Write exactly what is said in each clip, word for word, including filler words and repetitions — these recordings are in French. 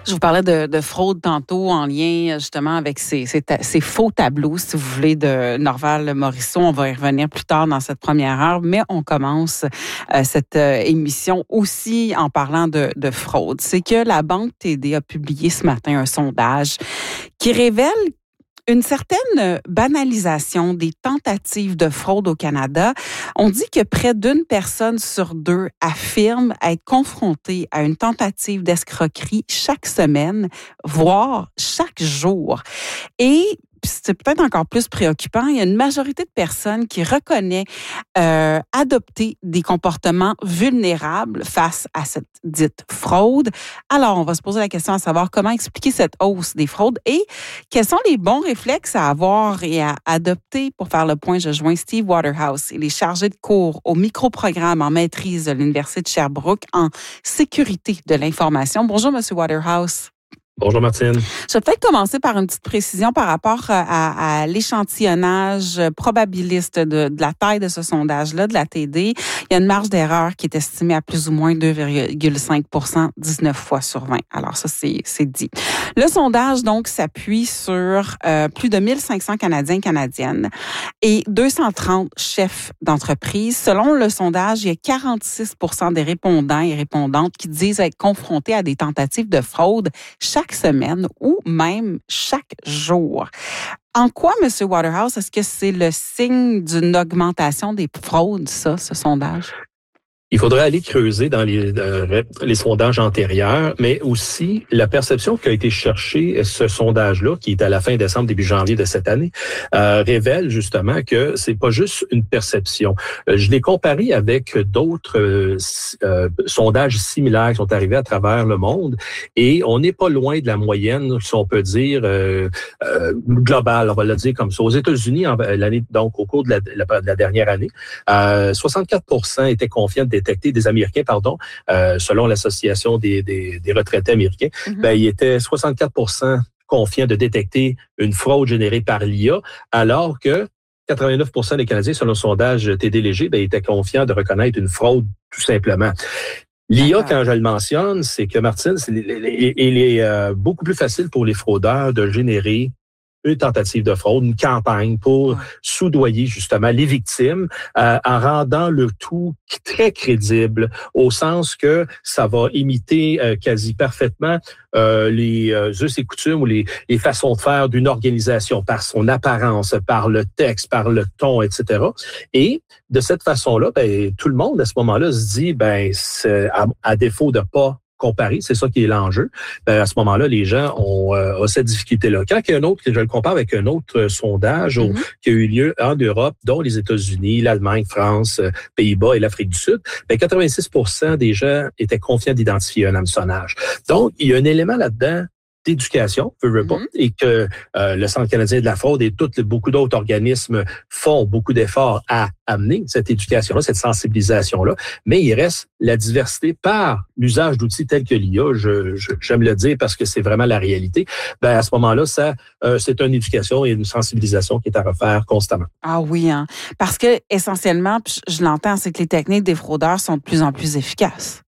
Je vous parlais de, de fraude tantôt en lien justement avec ces, ces, ces faux tableaux, si vous voulez, de Norval Morisseau. On va y revenir plus tard dans cette première heure, mais on commence euh, cette euh, émission aussi en parlant de, de fraude. C'est que la Banque T D a publié ce matin un sondage qui révèle une certaine banalisation des tentatives de fraude au Canada. On dit que près d'une personne sur deux affirme être confrontée à une tentative d'escroquerie chaque semaine, voire chaque jour. Et c'est peut-être encore plus préoccupant, il y a une majorité de personnes qui reconnaît euh, adopter des comportements vulnérables face à cette dite fraude. Alors, on va se poser la question à savoir comment expliquer cette hausse des fraudes et quels sont les bons réflexes à avoir et à adopter. Pour faire le point, je joins Steve Waterhouse. Il est chargé de cours au microprogramme en maîtrise de l'Université de Sherbrooke en sécurité de l'information. Bonjour, M. Waterhouse. Bonjour Martine. Je vais peut-être commencer par une petite précision par rapport à, à l'échantillonnage probabiliste de, de la taille de ce sondage-là, de la T D. Il y a une marge d'erreur qui est estimée à plus ou moins deux virgule cinq pour cent, dix-neuf fois sur vingt. Alors ça, c'est, c'est dit. Le sondage, donc, s'appuie sur euh, plus de mille cinq cents Canadiens et Canadiennes et deux cent trente chefs d'entreprise. Selon le sondage, il y a quarante-six pour cent des répondants et répondantes qui disent être confrontés à des tentatives de fraude chaque semaine ou même chaque jour. En quoi, M. Waterhouse, est-ce que c'est le signe d'une augmentation des fraudes, ça, ce sondage? Il faudrait aller creuser dans les, euh, les sondages antérieurs, mais aussi la perception qui a été cherchée, ce sondage-là, qui est à la fin décembre, début janvier de cette année, euh, révèle justement que c'est pas juste une perception. Euh, je l'ai comparé avec d'autres euh, euh, sondages similaires qui sont arrivés à travers le monde, et on n'est pas loin de la moyenne, si on peut dire, euh, euh, globale, on va le dire comme ça. Aux États-Unis, en, l'année, donc au cours de la, la, de la dernière année, euh, soixante-quatre pour cent étaient confiants de détecter des Américains, pardon, euh, selon l'Association des, des, des retraités américains, mm-hmm. ben, il était soixante-quatre pour cent confiants de détecter une fraude générée par l'I A, alors que quatre-vingt-neuf pour cent des Canadiens, selon le sondage T D Léger, ben, étaient confiants de reconnaître une fraude, tout simplement. L'I A, quand je le mentionne, c'est que, Martine, c'est, il est euh, beaucoup plus facile pour les fraudeurs de générer une tentative de fraude, une campagne pour ouais. soudoyer justement les victimes euh, en rendant le tout très crédible au sens que ça va imiter euh, quasi parfaitement euh, les euh, us et coutumes ou les, les façons de faire d'une organisation par son apparence, par le texte, par le ton, et cetera. Et de cette façon-là, ben, tout le monde à ce moment-là se dit, ben, c'est, à, à défaut de pas comparer, c'est ça qui est l'enjeu. Ben, à ce moment-là, les gens ont, euh, ont cette difficulté-là. Quand il y a un autre, je le compare avec un autre euh, sondage mm-hmm. au, qui a eu lieu en Europe, dont les États-Unis, l'Allemagne, France, euh, Pays-Bas et l'Afrique du Sud, ben, quatre-vingt-six pour cent des gens étaient confiants d'identifier un hameçonnage. Donc, il y a un élément là-dedans d'éducation, mm-hmm. et que euh, le Centre canadien de la fraude et toutes, beaucoup d'autres organismes font beaucoup d'efforts à amener cette éducation-là, cette sensibilisation-là, mais il reste la diversité par l'usage d'outils tels que l'I A, je, je, j'aime le dire parce que c'est vraiment la réalité. Ben à ce moment-là, ça, euh, c'est une éducation et une sensibilisation qui est à refaire constamment. Ah oui, hein? Parce que essentiellement, je l'entends, c'est que les techniques des fraudeurs sont de plus en plus efficaces.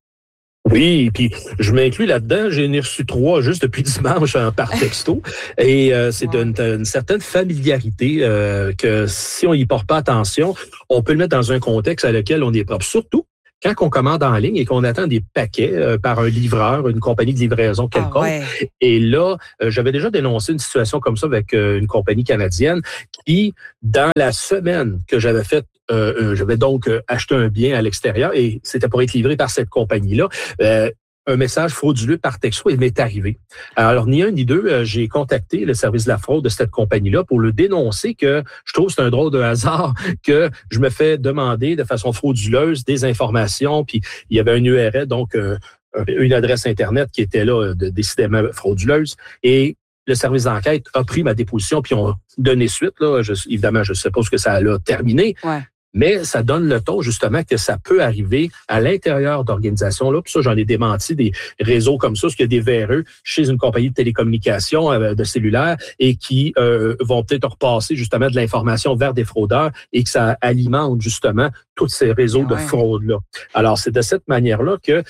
Oui, puis je m'inclus là-dedans. J'ai reçu trois juste depuis dimanche par texto. Et euh, c'est wow. une, une certaine familiarité euh, que si on y porte pas attention, on peut le mettre dans un contexte à lequel on est propre. Surtout quand on commande en ligne et qu'on attend des paquets euh, par un livreur, une compagnie de livraison quelconque. Ah ouais. Et là, euh, j'avais déjà dénoncé une situation comme ça avec euh, une compagnie canadienne qui, dans la semaine que j'avais faite, Euh, euh, j'avais donc euh, acheté un bien à l'extérieur et c'était pour être livré par cette compagnie-là. Euh, un message frauduleux par texto, il m'est arrivé. Alors, ni un ni deux, euh, j'ai contacté le service de la fraude de cette compagnie-là pour le dénoncer que je trouve que c'est un drôle de hasard que je me fais demander de façon frauduleuse des informations, puis il y avait un U R L, donc euh, une adresse Internet qui était là, de, décidément frauduleuse, et le service d'enquête a pris ma déposition puis ont donné suite. Là. Je, évidemment, je suppose que ça a terminé. Ouais. Mais ça donne le ton, justement, que ça peut arriver à l'intérieur d'organisations. Là, puis ça, j'en ai démenti des réseaux comme ça, parce qu'il y a des véreux chez une compagnie de télécommunications, euh, de cellulaire, et qui euh, vont peut-être repasser, justement, de l'information vers des fraudeurs et que ça alimente, justement, tous ces réseaux ouais. de fraude-là. Alors, c'est de cette manière-là que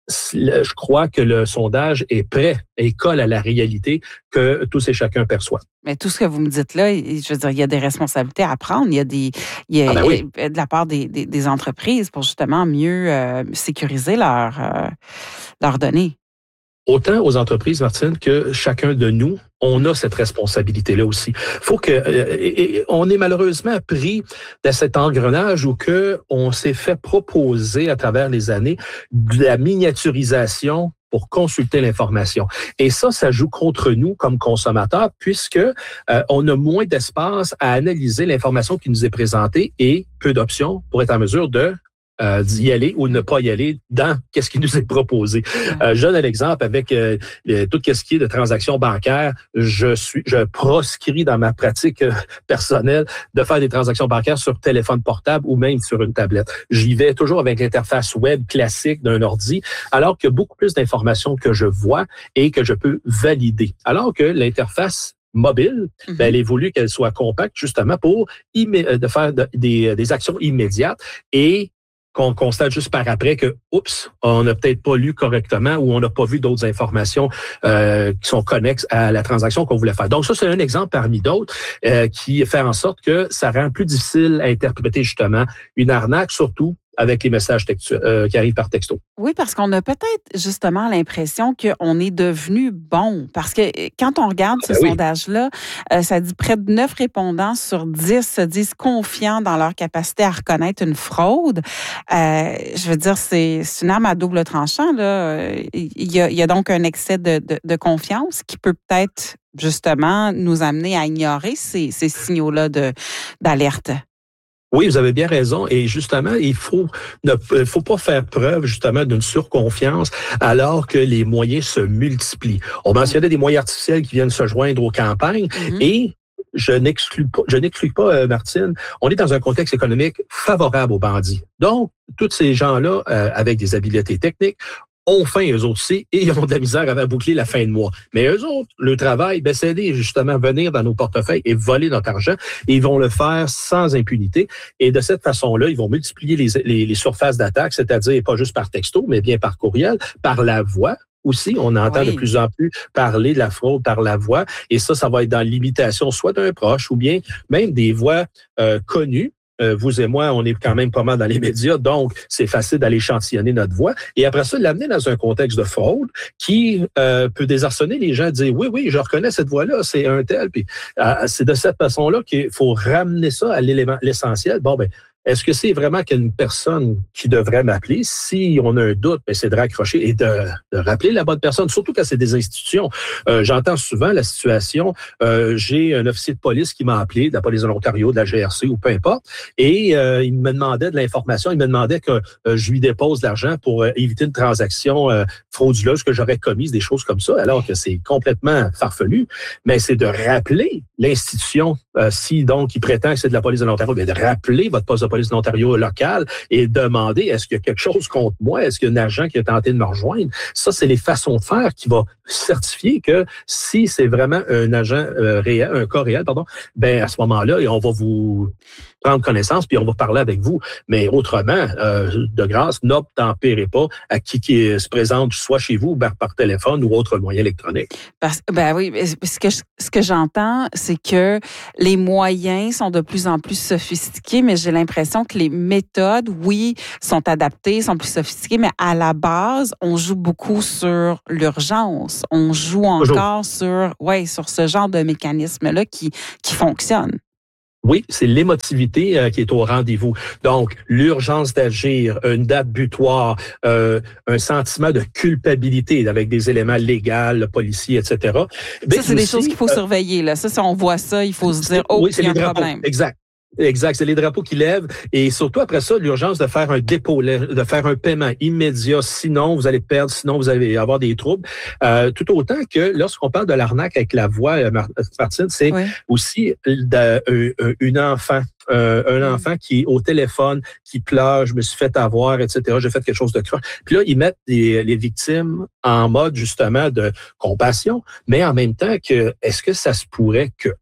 je crois que le sondage est prêt et colle à la réalité que tous et chacun perçoit. Mais tout ce que vous me dites là, je veux dire, il y a des responsabilités à prendre. Il y a des, il y a, ah ben oui. il y a de la part des, des, des entreprises pour justement mieux euh, sécuriser leurs euh, leurs données. Autant aux entreprises, Martine, que chacun de nous, on a cette responsabilité-là aussi. Faut que, euh, et, et on est malheureusement pris dans cet engrenage où que on s'est fait proposer à travers les années de la miniaturisation pour consulter l'information. Et ça, ça joue contre nous comme consommateurs puisque euh, on a moins d'espace à analyser l'information qui nous est présentée et peu d'options pour être en mesure de Euh, d'y aller ou ne pas y aller dans qu'est-ce qui nous est proposé. Euh, je donne un exemple avec euh, tout ce qui est de transactions bancaires. Je suis, je proscris dans ma pratique euh, personnelle de faire des transactions bancaires sur téléphone portable ou même sur une tablette. J'y vais toujours avec l'interface web classique d'un ordi, alors qu'il y a beaucoup plus d'informations que je vois et que je peux valider. Alors que l'interface mobile, mm-hmm. ben, elle est voulu qu'elle soit compacte justement pour immé- de faire de, des, des actions immédiates et qu'on constate juste par après que, oups, on n'a peut-être pas lu correctement ou on n'a pas vu d'autres informations euh, qui sont connexes à la transaction qu'on voulait faire. Donc ça, c'est un exemple parmi d'autres euh, qui fait en sorte que ça rend plus difficile à interpréter justement une arnaque, surtout avec les messages textu- euh, qui arrivent par texto. Oui, parce qu'on a peut-être justement l'impression qu'on est devenu bon. Parce que quand on regarde ce ben oui. sondage-là, euh, ça dit près de neuf répondants sur dix se disent confiants dans leur capacité à reconnaître une fraude. Euh, je veux dire, c'est, c'est une arme à double tranchant, là. Il y a, il y a donc un excès de, de, de confiance qui peut peut-être justement nous amener à ignorer ces, ces signaux-là de, d'alerte. Oui, vous avez bien raison. Et justement, il faut ne faut pas faire preuve justement d'une surconfiance alors que les moyens se multiplient. On mentionnait des moyens artificiels qui viennent se joindre aux campagnes mm-hmm. et je n'exclus pas, je n'exclus pas, euh, Martine, on est dans un contexte économique favorable aux bandits. Donc, tous ces gens-là, euh, avec des habiletés techniques, ont faim, eux autres aussi, et ils ont de la misère à boucler la fin de mois. Mais eux autres, le travail, ben, c'est d'aller justement venir dans nos portefeuilles et voler notre argent. Et ils vont le faire sans impunité. Et de cette façon-là, ils vont multiplier les, les, les surfaces d'attaque, c'est-à-dire pas juste par texto, mais bien par courriel, par la voix. Aussi, on entend oui. de plus en plus parler de la fraude par la voix. Et ça, ça va être dans l'imitation soit d'un proche ou bien même des voix euh, connues. Euh, vous et moi, on est quand même pas mal dans les médias, donc c'est facile d'aller échantillonner notre voix. Et après ça, l'amener dans un contexte de fraude qui euh, peut désarçonner les gens à dire « Oui, oui, je reconnais cette voix-là, c'est un tel. » Puis euh, c'est de cette façon-là qu'il faut ramener ça à l'élément, l'essentiel. Bon, ben, est-ce que c'est vraiment qu'une personne qui devrait m'appeler? Si on a un doute, ben c'est de raccrocher et de, de rappeler la bonne personne, surtout quand c'est des institutions. Euh, j'entends souvent la situation, euh, j'ai un officier de police qui m'a appelé, de la police de l'Ontario, de la G R C ou peu importe, et euh, il me demandait de l'information, il me demandait que euh, je lui dépose de l'argent pour euh, éviter une transaction euh, frauduleuse que j'aurais commise, des choses comme ça, alors que c'est complètement farfelu. Mais c'est de rappeler l'institution, euh, si donc il prétend que c'est de la police de l'Ontario, bien de rappeler votre poste de police de l'Ontario local et demander est-ce qu'il y a quelque chose contre moi, est-ce qu'il y a un agent qui a tenté de me rejoindre. Ça, c'est les façons de faire qui vont certifier que si c'est vraiment un agent euh, réel, un cas réel, pardon, ben à ce moment-là, on va vous prendre connaissance puis on va parler avec vous. Mais autrement, euh, de grâce, n'obtempérez pas à qui, qui se présente soit chez vous, ben, par téléphone ou autre moyen électronique. Parce, ben oui, ce que, ce que j'entends, c'est que les moyens sont de plus en plus sophistiqués, mais j'ai l'impression que les méthodes, oui, sont adaptées, sont plus sophistiquées, mais à la base, on joue beaucoup sur l'urgence. On joue encore sur, ouais, sur ce genre de mécanisme-là qui, qui fonctionne. Oui, c'est l'émotivité euh, qui est au rendez-vous. Donc, l'urgence d'agir, une date butoir, euh, un sentiment de culpabilité avec des éléments légaux, le policier, et cetera. Ça, c'est des choses qu'il faut euh, surveiller. Là. Ça, si on voit ça, il faut se dire, oh, oui, il y a un drapeaux. problème. Exact. Exact, c'est les drapeaux qui lèvent et surtout après ça, l'urgence de faire un dépôt, de faire un paiement immédiat, sinon vous allez perdre, sinon vous allez avoir des troubles. Euh, tout autant que lorsqu'on parle de l'arnaque avec la voix, Martine, c'est oui. aussi de, euh, une enfant. Euh, un enfant qui est au téléphone, qui pleure, je me suis fait avoir, et cetera. J'ai fait quelque chose de croche. Puis là, ils mettent les, les victimes en mode justement de compassion, mais en même temps que est-ce que ça se pourrait que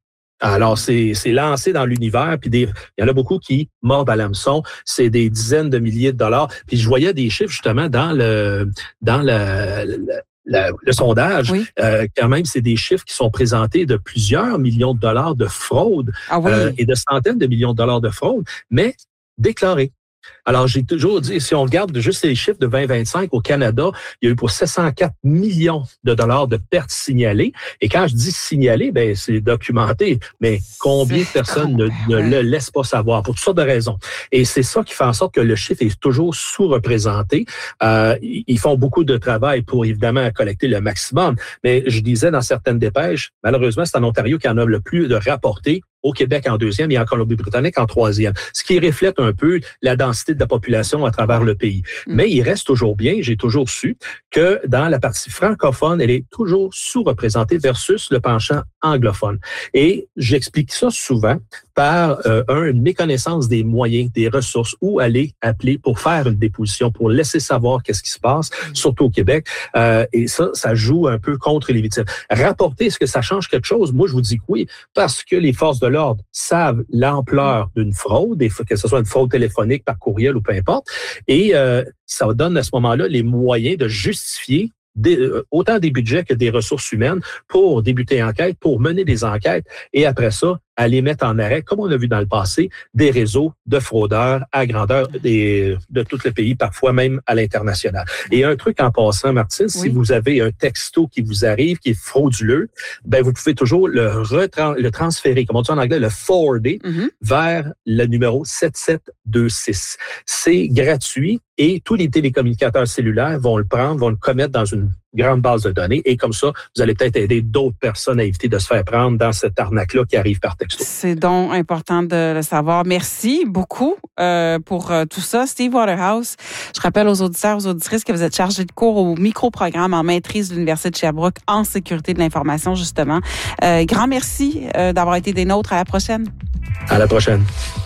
Alors, c'est, c'est lancé dans l'univers, puis des, il y en a beaucoup qui mordent à l'hameçon. C'est des dizaines de milliers de dollars. Puis je voyais des chiffres, justement, dans le dans le, le, le, le sondage. Oui. Euh, quand même, c'est des chiffres qui sont présentés de plusieurs millions de dollars de fraude ah oui. euh, et de centaines de millions de dollars de fraude, mais déclarés. Alors, j'ai toujours dit, si on regarde juste les chiffres de vingt vingt-cinq au Canada, il y a eu pour sept cent quatre millions de dollars de pertes signalées. Et quand je dis signalées, ben c'est documenté. Mais combien de personnes ne, ne le laissent pas savoir pour toutes sortes de raisons? Et c'est ça qui fait en sorte que le chiffre est toujours sous-représenté. Euh, ils font beaucoup de travail pour, évidemment, collecter le maximum. Mais je disais dans certaines dépêches, malheureusement, c'est en Ontario qui en a le plus de rapportés. Au Québec en deuxième et en Colombie-Britannique en troisième, ce qui reflète un peu la densité de la population à travers le pays. Mm. Mais il reste toujours bien, j'ai toujours su, que dans la partie francophone, elle est toujours sous-représentée versus le penchant anglophone. Et j'explique ça souvent par euh, un, une méconnaissance des moyens, des ressources, où aller appeler pour faire une déposition, pour laisser savoir qu'est-ce qui se passe, mm. surtout au Québec. Euh, et ça, ça joue un peu contre les victimes. Rapporter, est-ce que ça change quelque chose? Moi, je vous dis que oui, parce que les forces de l'ordre savent l'ampleur d'une fraude, que ce soit une fraude téléphonique, par courriel ou peu importe, et euh, ça donne à ce moment-là les moyens de justifier Des, autant des budgets que des ressources humaines pour débuter enquête, pour mener des enquêtes et après ça, aller mettre en arrêt, comme on a vu dans le passé, des réseaux de fraudeurs à grandeur des, de tout le pays, parfois même à l'international. Et un truc en passant, Martine, oui. si vous avez un texto qui vous arrive, qui est frauduleux, ben vous pouvez toujours le, retran- le transférer, comme on dit en anglais, le forwarder mm-hmm. vers le numéro sept sept deux six. C'est gratuit et tous les télécommunicateurs cellulaires vont le prendre, vont le commettre dans une grande base de données et comme ça, vous allez peut-être aider d'autres personnes à éviter de se faire prendre dans cette arnaque-là qui arrive par texto. C'est donc important de le savoir. Merci beaucoup euh, pour euh, tout ça. Steve Waterhouse, je rappelle aux auditeurs, aux auditrices que vous êtes chargé de cours au micro-programme en maîtrise de l'Université de Sherbrooke en sécurité de l'information, justement. Euh, grand merci euh, d'avoir été des nôtres. À la prochaine. À la prochaine.